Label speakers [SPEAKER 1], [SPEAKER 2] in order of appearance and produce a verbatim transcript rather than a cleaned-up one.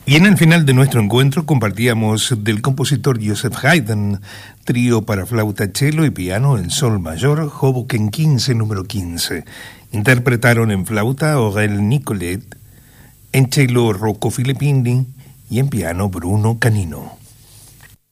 [SPEAKER 1] Y en el final de nuestro encuentro compartíamos del compositor Joseph Haydn, trío para flauta, cello y piano en sol mayor, Hoboken quince, número quince. Interpretaron en flauta Aurel Nicolet, en cello Rocco Filippini y en piano Bruno Canino.